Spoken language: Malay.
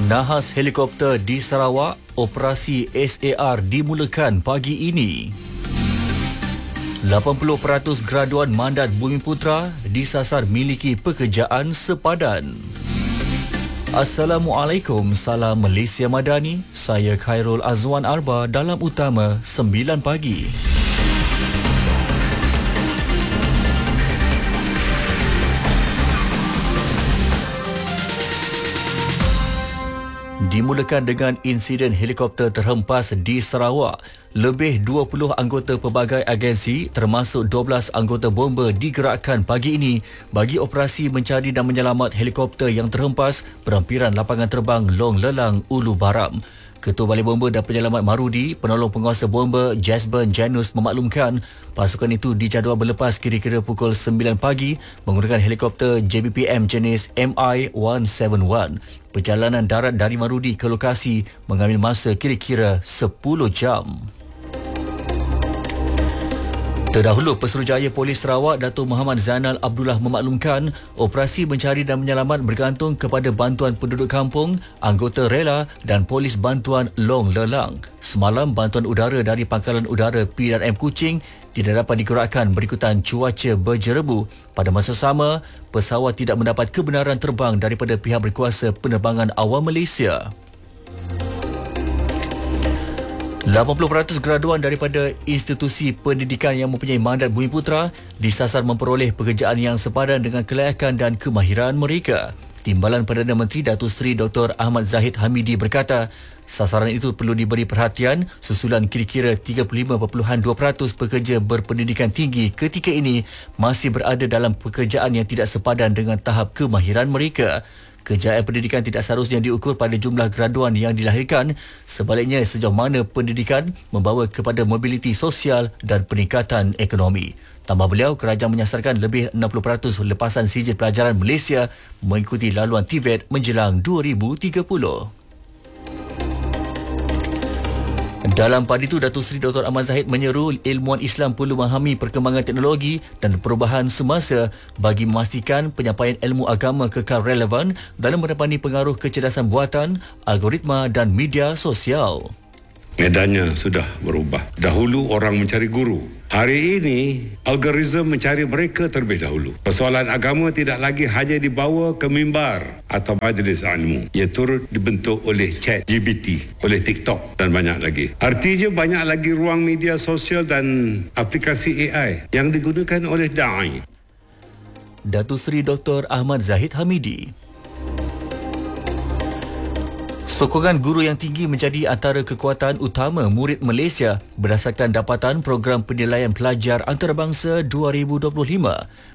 Nahas helikopter di Sarawak, operasi SAR dimulakan pagi ini. 80% graduan mandat Bumiputra disasar miliki pekerjaan sepadan. Assalamualaikum, salam Malaysia Madani. Saya Khairul Azwan Arba dalam Utama 9 pagi. Dimulakan dengan insiden helikopter terhempas di Sarawak. Lebih 20 anggota pelbagai agensi termasuk 12 anggota bomba digerakkan pagi ini bagi operasi mencari dan menyelamat helikopter yang terhempas berhampiran lapangan terbang Long Lelang, Ulu Baram. Ketua Balai Bomba dan Penyelamat Marudi, penolong penguasa bomba Jasben Janus memaklumkan pasukan itu dijadual berlepas kira-kira pukul 9 pagi menggunakan helikopter JBPM jenis MI-171. Perjalanan darat dari Marudi ke lokasi mengambil masa kira-kira 10 jam. Terdahulu, Pesuruhjaya Polis Sarawak Datuk Muhammad Zainal Abdullah memaklumkan operasi mencari dan menyelamat bergantung kepada bantuan penduduk kampung, anggota rela dan polis bantuan Long Lelang. Semalam, bantuan udara dari Pangkalan Udara P&M Kuching tidak dapat digerakkan berikutan cuaca berjerebu. Pada masa sama, pesawat tidak mendapat kebenaran terbang daripada pihak berkuasa penerbangan awam Malaysia. 80% graduan daripada institusi pendidikan yang mempunyai mandat Bumiputra disasar memperoleh pekerjaan yang sepadan dengan kelayakan dan kemahiran mereka. Timbalan Perdana Menteri Datuk Seri Dr. Ahmad Zahid Hamidi berkata, sasaran itu perlu diberi perhatian susulan kira-kira 35.2% pekerja berpendidikan tinggi ketika ini masih berada dalam pekerjaan yang tidak sepadan dengan tahap kemahiran mereka. Kejayaan pendidikan tidak seharusnya diukur pada jumlah graduan yang dilahirkan. Sebaliknya, sejauh mana pendidikan membawa kepada mobiliti sosial dan peningkatan ekonomi. Tambah beliau, kerajaan menyasarkan lebih 60% lepasan sijil pelajaran Malaysia mengikuti laluan TVET menjelang 2030. Dalam pada itu, Datuk Seri Dr. Ahmad Zahid menyeru ilmuwan Islam perlu memahami perkembangan teknologi dan perubahan semasa bagi memastikan penyampaian ilmu agama kekal relevan dalam menepani pengaruh kecerdasan buatan, algoritma dan media sosial. Medannya sudah berubah. Dahulu orang mencari guru. Hari ini, algoritma mencari mereka terlebih dahulu. Persoalan agama tidak lagi hanya dibawa ke mimbar atau majlis ilmu. Ia turut dibentuk oleh chat GPT, oleh TikTok dan banyak lagi. Artinya banyak lagi ruang media sosial dan aplikasi AI yang digunakan oleh da'i. Datuk Seri Dr. Ahmad Zahid Hamidi. Sokongan guru yang tinggi menjadi antara kekuatan utama murid Malaysia berdasarkan dapatan Program Penilaian Pelajar Antarabangsa 2025.